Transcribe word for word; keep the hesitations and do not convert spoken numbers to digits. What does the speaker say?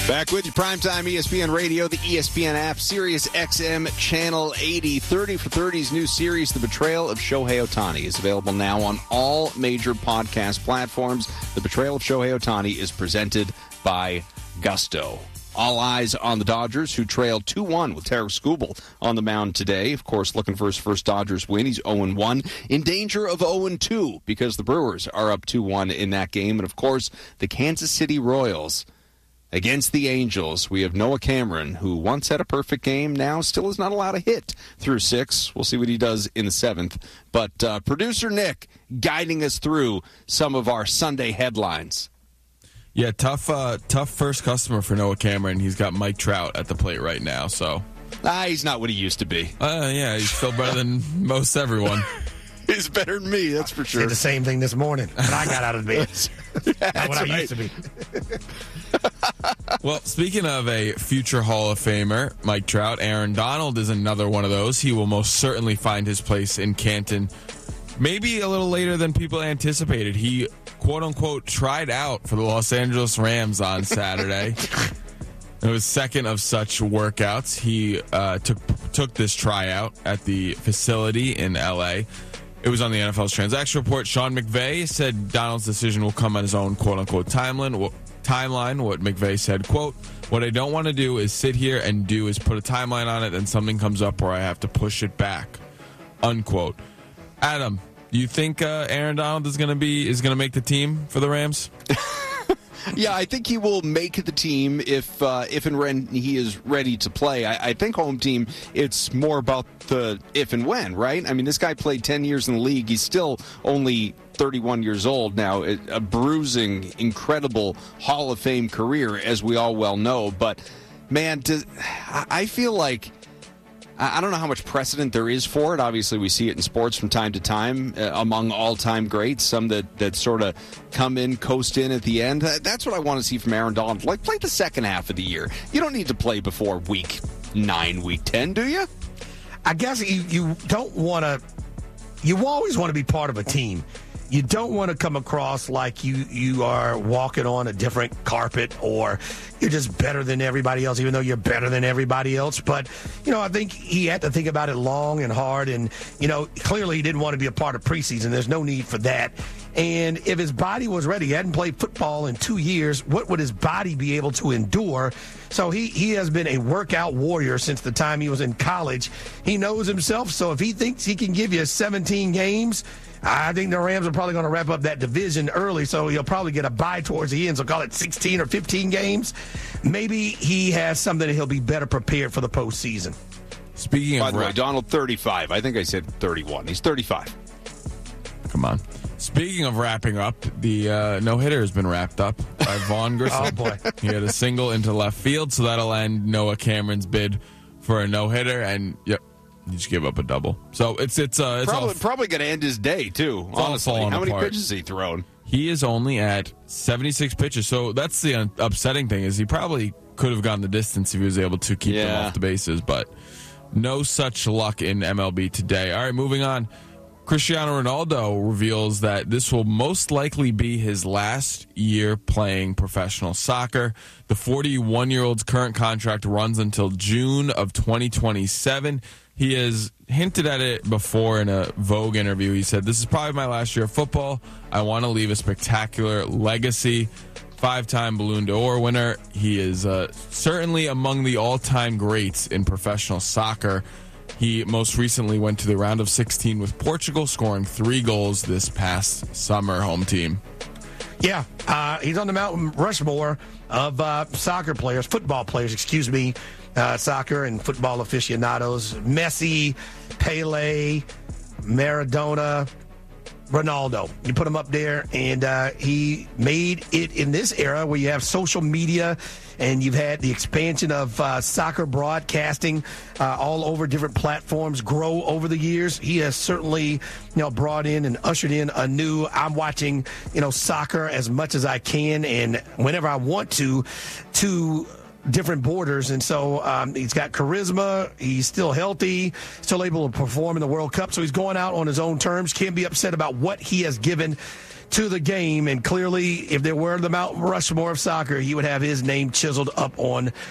Back with you, Primetime E S P N Radio, the E S P N app, Sirius X M Channel eighty. thirty for thirty's new series, The Betrayal of Shohei Ohtani, is available now on all major podcast platforms. The Betrayal of Shohei Ohtani is presented by Gusto. All eyes on the Dodgers, who trailed two one with Tarik Skubal on the mound today. Of course, looking for his first Dodgers win. He's oh and one, in danger of oh and two because the Brewers are up two one in that game. And, of course, the Kansas City Royals against the Angels. We have Noah Cameron, who once had a perfect game, now still is not allowed a hit through six. We'll see what he does in the seventh. But uh, producer Nick guiding us through some of our Sunday headlines. Yeah, tough uh, tough first customer for Noah Cameron. He's got Mike Trout at the plate right now. So, Ah, he's not what he used to be. Uh, yeah, he's still better than most everyone. He's better than me, that's for sure. Say the same thing this morning when I got out of bed. Not what I right. used to be. Well, speaking of a future Hall of Famer, Mike Trout, Aaron Donald is another one of those. He will most certainly find his place in Canton, maybe a little later than people anticipated. He, quote-unquote, tried out for the Los Angeles Rams on Saturday. It was second of such workouts. He uh, took took this tryout at the facility in L A. It was on the N F L's transaction report. Sean McVay said Donald's decision will come on his own quote-unquote timeline. Timeline, what McVay said, quote, "What I don't want to do is sit here and do is put a timeline on it and something comes up where I have to push it back," unquote. Adam, do you think uh, Aaron Donald is going to be is going to make the team for the Rams? Yeah, I think he will make the team if uh, if and when he is ready to play. I, I think home team, it's more about the if and when, right? I mean, this guy played ten years in the league. He's still only thirty-one years old now. A bruising, incredible Hall of Fame career, as we all well know. But, man, does, I feel like I don't know how much precedent there is for it. Obviously, we see it in sports from time to time uh, among all-time greats, some that, that sort of come in, coast in at the end. Uh, that's what I want to see from Aaron Donald. Like, play the second half of the year. You don't need to play before week nine, week ten, do you? I guess you, you don't want to – you always want to be part of a team. You don't want to come across like you, you are walking on a different carpet or you're just better than everybody else, even though you're better than everybody else. But, you know, I think he had to think about it long and hard. And, you know, clearly he didn't want to be a part of preseason. There's no need for that. And if his body was ready, he hadn't played football in two years, what would his body be able to endure? So he, he has been a workout warrior since the time he was in college. He knows himself. So if he thinks he can give you seventeen games, I think the Rams are probably going to wrap up that division early, so he'll probably get a bye towards the end, so call it sixteen or fifteen games. Maybe he has something that he'll be better prepared for the postseason. Speaking By of the way, ra- Donald, thirty-five. I think I said thirty-one. He's thirty-five. Come on. Speaking of wrapping up, the uh, no-hitter has been wrapped up by Vaughn Grissom. Oh, boy. He had a single into left field, so that'll end Noah Cameron's bid for a no-hitter, and yep. He just gave up a double. So it's it's uh it's Probably, all, probably going to end his day, too, all honestly. falling How many apart. pitches has he thrown? He is only at seventy-six pitches. So that's the un- upsetting thing is he probably could have gone the distance if he was able to keep them Yeah. off the bases, but no such luck in M L B today. All right, moving on. Cristiano Ronaldo reveals that this will most likely be his last year playing professional soccer. The forty-one-year-old's current contract runs until June of twenty twenty-seven. He has hinted at it before in a Vogue interview. He said, "This is probably my last year of football. I want to leave a spectacular legacy." Five-time Ballon d'Or winner. He is uh, certainly among the all-time greats in professional soccer. He most recently went to the round of sixteen with Portugal, scoring three goals this past summer. Home team. Yeah, uh, he's on the Mount Rushmore of uh, soccer players, football players, excuse me, uh, soccer and football aficionados. Messi, Pele, Maradona, Ronaldo. You put him up there, and uh, he made it in this era where you have social media and you've had the expansion of uh, soccer broadcasting uh, all over different platforms grow over the years. He has certainly, you know, brought in and ushered in a new, I'm watching, you know, soccer as much as I can and whenever I want to, to different borders. And so um, he's got charisma. He's still healthy, still able to perform in the World Cup. So he's going out on his own terms. Can't be upset about what he has given to the game. And clearly, if there were the Mount Rushmore of soccer, he would have his name chiseled up on